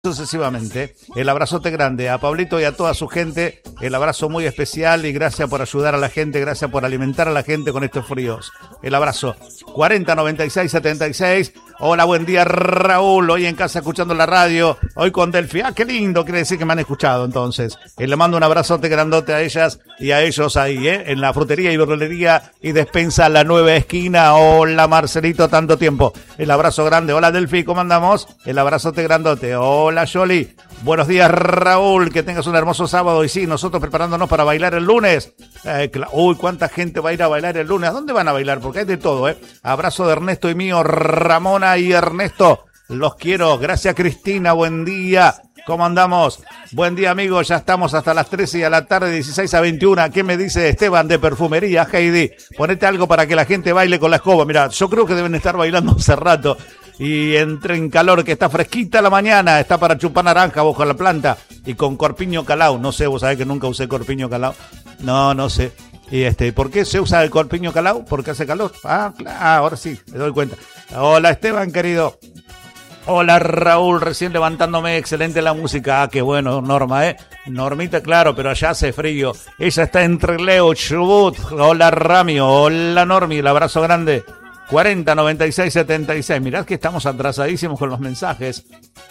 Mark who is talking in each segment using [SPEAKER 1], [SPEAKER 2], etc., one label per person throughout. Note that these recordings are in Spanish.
[SPEAKER 1] sucesivamente. El abrazote grande a Pablito y a toda su gente, el abrazo muy especial y gracias por ayudar a la gente, gracias por alimentar a la gente con estos fríos. El abrazo 40 96 76. Hola, buen día Raúl, hoy en casa escuchando la radio, hoy con Delphi. Ah, qué lindo, quiere decir que me han escuchado entonces. Le mando un abrazote grandote a ellas y a ellos ahí, en la frutería y verdulería y despensa La Nueva Esquina. Hola Marcelito, tanto tiempo. El abrazo grande. Hola Delphi, ¿cómo andamos? El abrazote grandote. Hola Yoli. Buenos días Raúl, que tengas un hermoso sábado. Y sí, nosotros preparándonos para bailar el lunes. Uy, cuánta gente va a ir a bailar el lunes. ¿A dónde van a bailar? Porque hay de todo, Abrazo de Ernesto y mío, Ramona y Ernesto. Los quiero. Gracias Cristina, buen día. ¿Cómo andamos? Buen día amigos, ya estamos hasta las 13 y a la tarde, 16 a 21. ¿Qué me dice Esteban de Perfumería Heidi? Ponete algo para que la gente baile con la escoba. Mira, yo creo que deben estar bailando hace rato. Y entre en calor, que está fresquita la mañana, está para chupar naranja bajo la planta y con corpiño calao. No sé, vos sabés que nunca usé corpiño calao. No sé. Y ¿por qué se usa el corpiño calao? Porque hace calor. Ahora sí, me doy cuenta. Hola Esteban, querido. Hola Raúl, recién levantándome, excelente la música. Qué bueno, Norma, Normita, claro, pero allá hace frío. Ella está entre Leo, Chubut. Hola Rami, hola Normi, el abrazo grande. 40 96 76. Mirad que estamos atrasadísimos con los mensajes.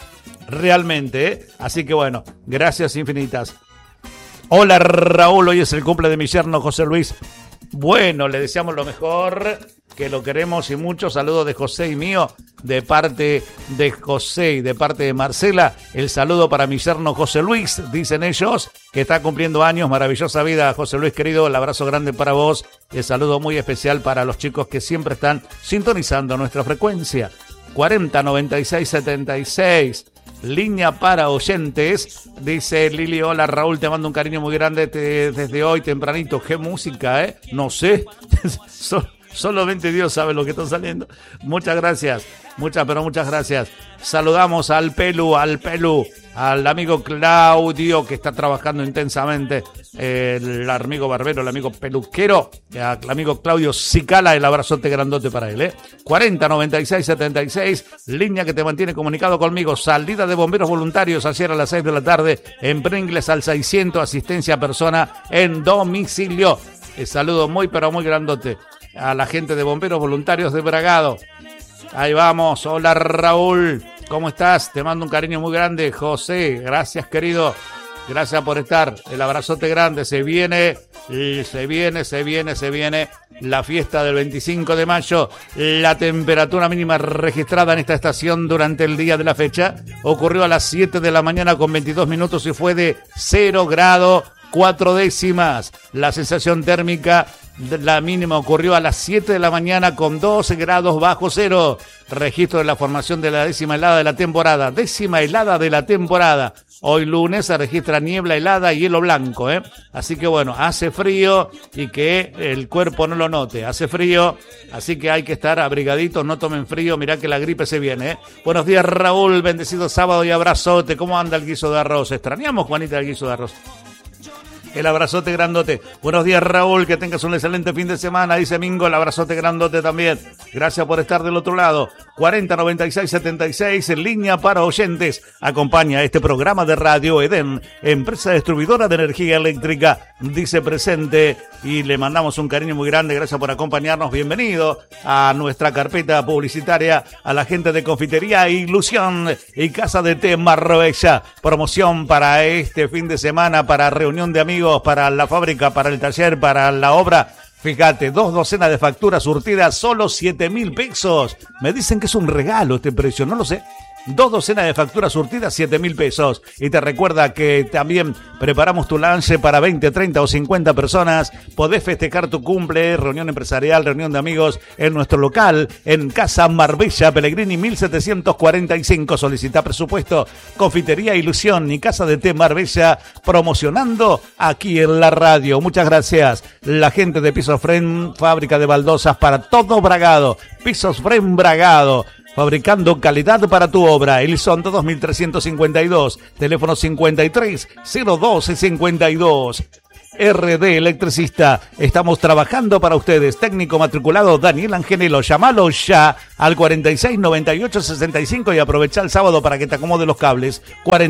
[SPEAKER 1] Realmente, Así que bueno, gracias infinitas. Hola Raúl, hoy es el cumple de mi yerno José Luis. Bueno, le deseamos lo mejor, que lo queremos y mucho. Saludos de José y mío, de parte de José y de parte de Marcela. El saludo para mi yerno José Luis, dicen ellos, que está cumpliendo años. Maravillosa vida, José Luis querido. El abrazo grande para vos. El saludo muy especial para los chicos que siempre están sintonizando nuestra frecuencia. 40 96 76. Línea para oyentes, dice Lili. Hola Raúl, te mando un cariño muy grande desde hoy tempranito. Qué música, no sé. Solamente Dios sabe lo que está saliendo. Muchas gracias, muchas gracias. Saludamos al Pelu, al amigo Claudio, que está trabajando intensamente, el amigo barbero, el amigo peluquero, al amigo Claudio Cicala, el abrazote grandote para él, 40 96 76, línea que te mantiene comunicado conmigo. Salida de bomberos voluntarios ayer a las 6 de la tarde en Pringles al 600, asistencia a persona en domicilio. Saludo muy grandote a la gente de bomberos voluntarios de Bragado. Ahí vamos. Hola Raúl, ¿cómo estás? Te mando un cariño muy grande. José, gracias querido, gracias por estar. El abrazote grande. Se viene la fiesta del 25 de mayo. La temperatura mínima registrada en esta estación durante el día de la fecha ocurrió a las 7 de la mañana con 22 minutos y fue de 0 grado 4 décimas. La sensación térmica, la mínima ocurrió a las 7 de la mañana con 12 grados bajo cero. Registro de la formación de la décima helada de la temporada. Décima helada de la temporada. Hoy lunes se registra niebla helada y hielo blanco, Así que bueno, hace frío y que el cuerpo no lo note. Hace frío, así que hay que estar abrigaditos, no tomen frío. Mirá que la gripe se viene, Buenos días Raúl, bendecido sábado y abrazote. ¿Cómo anda el guiso de arroz? Extrañamos, Juanita, el guiso de arroz. El abrazote grandote. Buenos días Raúl, que tengas un excelente fin de semana, dice Mingo. El abrazote grandote también. Gracias por estar del otro lado. 40 96 76, en línea para oyentes. Acompaña este programa de Radio Edén, empresa distribuidora de energía eléctrica, dice presente. Y le mandamos un cariño muy grande. Gracias por acompañarnos. Bienvenido a nuestra carpeta publicitaria, a la gente de Confitería Ilusión y Casa de Té Marbella. Promoción para este fin de semana, para reunión de amigos, para la fábrica, para el taller, para la obra. Fíjate, 2 docenas de facturas surtidas, solo 7.000 pesos. Me dicen que es un regalo este precio, no lo sé. 2 docenas de facturas surtidas, 7.000 pesos. Y te recuerda que también preparamos tu lunch para 20, 30 o 50 personas. Podés festejar tu cumple, reunión empresarial, reunión de amigos en nuestro local, en Casa Marbella, Pellegrini 1745. Solicita presupuesto. Confitería Ilusión y Casa de Té Marbella, promocionando aquí en la radio. Muchas gracias. La gente de Pisos Fren, fábrica de baldosas para todo Bragado. Pisos Fren Bragado. Fabricando calidad para tu obra. Elizondo 2352, teléfono 53 02 52. RD Electricista. Estamos trabajando para ustedes. Técnico matriculado Daniel Angenelo. Llámalo ya al 46 98 65 y aprovecha el sábado para que te acomode los cables.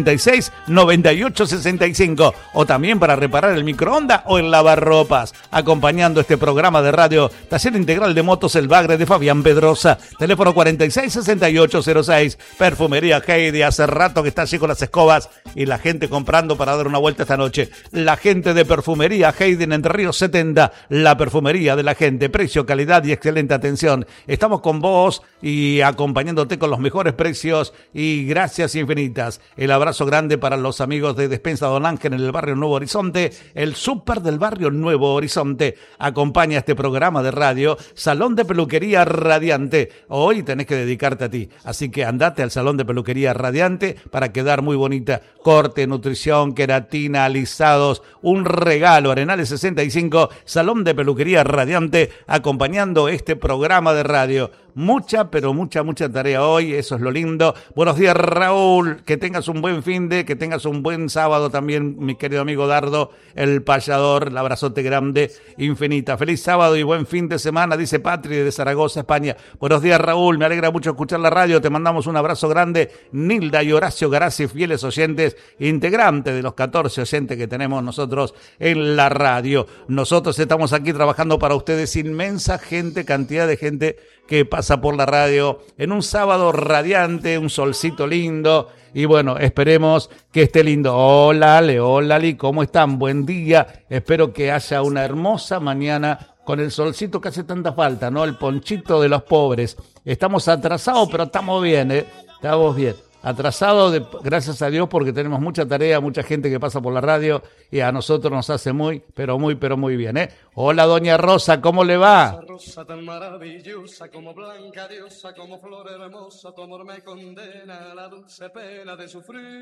[SPEAKER 1] 46 98 65. O también para reparar el microondas o el lavarropas. Acompañando este programa de radio, Taller Integral de Motos El Bagre de Fabián Pedrosa. Teléfono 46 68 06. Perfumería Heidi. Hace rato que está allí con las escobas y la gente comprando para dar una vuelta esta noche. La gente de Perfumería Heidi en Entre Ríos 70. La perfumería de la gente. Precio, calidad y excelente atención. Estamos con vos y acompañándote con los mejores precios y gracias infinitas. El abrazo grande para los amigos de Despensa Don Ángel en el barrio Nuevo Horizonte. El súper del barrio Nuevo Horizonte. Acompaña este programa de radio. Salón de Peluquería Radiante. Hoy tenés que dedicarte a ti. Así que andate al Salón de Peluquería Radiante para quedar muy bonita. Corte, nutrición, queratina, alisados, un regalo. Arenales 65, Salón de Peluquería Radiante, acompañando este programa de radio. Mucha, pero mucha tarea hoy, eso es lo lindo. Buenos días, Raúl, que tengas un buen que tengas un buen sábado también, mi querido amigo Dardo, el payador, el abrazote grande, infinita. Feliz sábado y buen fin de semana, dice Patri de Zaragoza, España. Buenos días, Raúl, me alegra mucho escuchar la radio, te mandamos un abrazo grande. Nilda y Horacio Garazzi, fieles oyentes, integrantes de los 14 oyentes que tenemos nosotros en la radio. Nosotros estamos aquí trabajando para ustedes, inmensa gente, cantidad de gente que pasa por la radio en un sábado radiante, un solcito lindo y bueno, esperemos que esté lindo. Hola Ale, hola Ali, ¿cómo están? Buen día, espero que haya una hermosa mañana con el solcito que hace tanta falta, ¿no? El ponchito de los pobres. Estamos atrasados, pero estamos bien, estamos bien. Atrasado, gracias a Dios, porque tenemos mucha tarea, mucha gente que pasa por la radio y a nosotros nos hace muy, pero muy bien, ¿eh? Hola, doña Rosa, ¿cómo le va?
[SPEAKER 2] Rosa tan maravillosa, como blanca diosa, como flor hermosa, tu amor me condena a la dulce pena de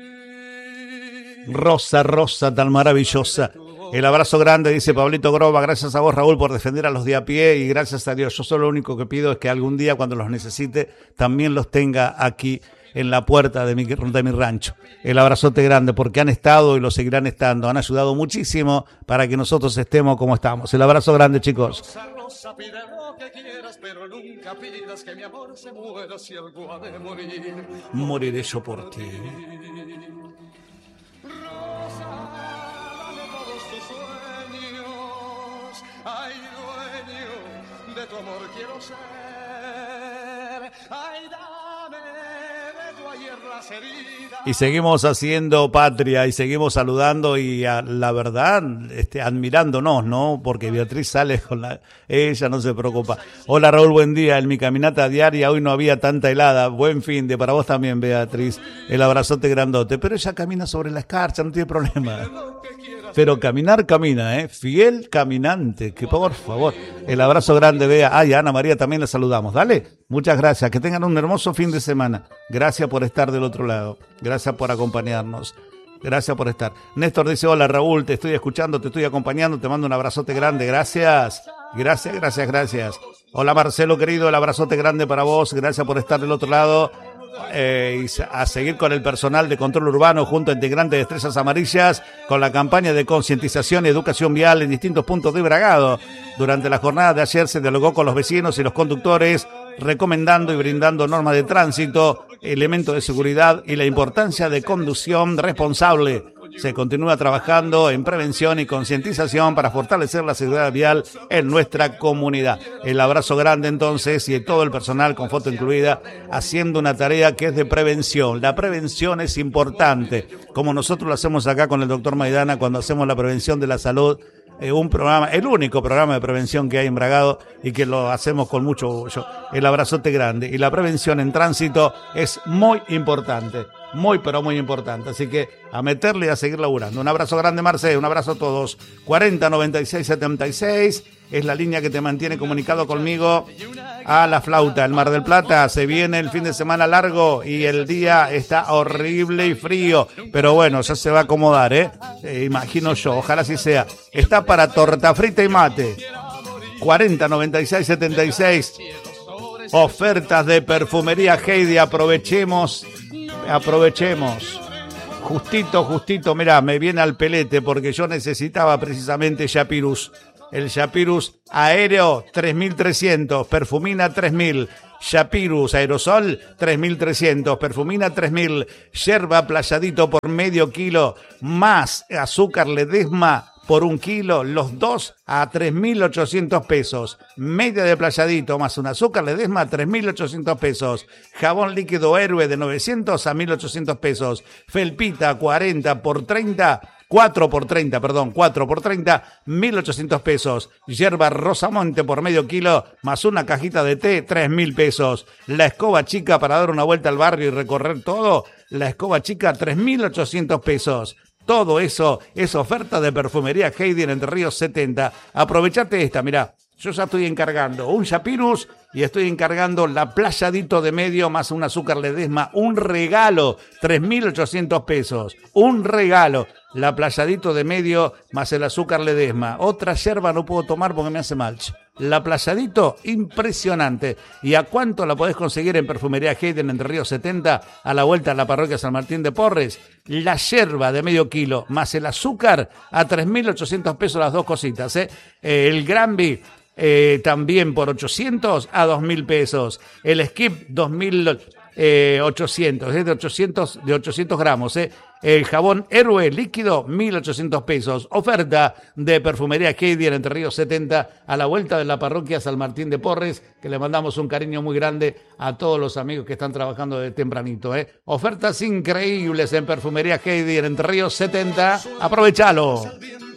[SPEAKER 2] sufrir.
[SPEAKER 1] Rosa tan maravillosa. El abrazo grande, dice Pablito Groba. Gracias a vos, Raúl, por defender a los de a pie y gracias a Dios. Yo solo lo único que pido es que algún día, cuando los necesite, también los tenga aquí en la puerta de mi rancho. El abrazote grande, porque han estado y lo seguirán estando. Han ayudado muchísimo para que nosotros estemos como estamos. El abrazo grande, chicos.
[SPEAKER 2] Rosa, pide lo que quieras, pero nunca pidas que mi amor se muera si algo ha de morir.
[SPEAKER 1] Moriré yo por ti.
[SPEAKER 2] Rosa, dame todos tus sueños. Ay, dueño de tu amor quiero ser. Ay,
[SPEAKER 1] y seguimos haciendo patria y seguimos saludando y la verdad admirándonos, ¿no? Porque Beatriz sale con ella no se preocupa. Hola Raúl, buen día. En mi caminata diaria hoy no había tanta helada. Buen fin de para vos también, Beatriz. El abrazote grandote. Pero ella camina sobre la escarcha, no tiene problema. Pero caminar camina, fiel caminante, que por favor. El abrazo grande, Bea. Ay, a Ana María también la saludamos. Dale, muchas gracias. Que tengan un hermoso fin de semana. Gracias por estar del otro lado. Gracias por acompañarnos. Gracias por estar. Néstor dice, hola Raúl, te estoy escuchando, te estoy acompañando, te mando un abrazote grande. Gracias. Hola Marcelo, querido, el abrazote grande para vos. Gracias por estar del otro lado. Y a seguir con el personal de control urbano junto a integrantes de Estrellas Amarillas con la campaña de concientización y educación vial en distintos puntos de Bragado. Durante la jornada de ayer se dialogó con los vecinos y los conductores recomendando y brindando normas de tránsito, elementos de seguridad y la importancia de conducción responsable. Se continúa trabajando en prevención y concientización para fortalecer la seguridad vial en nuestra comunidad. El abrazo grande entonces y todo el personal con foto incluida haciendo una tarea que es de prevención. La prevención es importante, como nosotros lo hacemos acá con el doctor Maidana cuando hacemos la prevención de la salud. Un programa, el único programa de prevención que hay en Bragado y que lo hacemos con mucho orgullo. El abrazote grande y la prevención en tránsito es muy importante, muy importante. Así que a meterle y a seguir laburando. Un abrazo grande, Marce, un abrazo a todos. 40 96 76 es la línea que te mantiene comunicado conmigo a la flauta. El Mar del Plata, se viene el fin de semana largo y el día está horrible y frío, pero bueno, ya se va a acomodar, imagino yo, ojalá así sea. Está para torta frita y mate. 40 96 76 ofertas de Perfumería Heidi, aprovechemos. Justito, mirá, me viene al pelete porque yo necesitaba precisamente Yapirus. El Yapirus aéreo 3300, perfumina 3000. Yapirus aerosol 3300, perfumina 3000. Yerba playadito por medio kilo, más azúcar Ledesma por 1 kilo, los dos a 3.800 pesos. Media de playadito más un azúcar Ledesma, 3.800 pesos. Jabón líquido Héroe de 900 a 1.800 pesos. Felpita 40 por 30, 4 por 30, 1.800 pesos. Yerba Rosamonte por medio kilo, más una cajita de té, 3.000 pesos. La escoba chica para dar una vuelta al barrio y recorrer todo, la escoba chica, 3.800 pesos. Todo eso es oferta de Perfumería Heidi en Entre Ríos 70. Aprovechate esta, mirá. Yo ya estoy encargando un Yapirus y estoy encargando la playadito de medio más un azúcar Ledesma. Un regalo, 3.800 pesos. Un regalo. La playadito de medio más el azúcar Ledesma. Otra yerba no puedo tomar porque me hace mal. La playadito, impresionante. ¿Y a cuánto la podés conseguir en Perfumería Heidi en Entre Ríos 70? A la vuelta a la parroquia San Martín de Porres. La yerba de medio kilo más el azúcar a 3.800 pesos las dos cositas. El Granby también por 800 a 2.000 pesos. El Skip 2.800, es de 800 gramos. El jabón Héroe líquido 1.800 pesos. Oferta de Perfumería Heidi en Entre Ríos 70 a la vuelta de la parroquia San Martín de Porres, que le mandamos un cariño muy grande a todos los amigos que están trabajando de tempranito. Ofertas increíbles en Perfumería Heidi en Entre Ríos 70. Aprovechalo.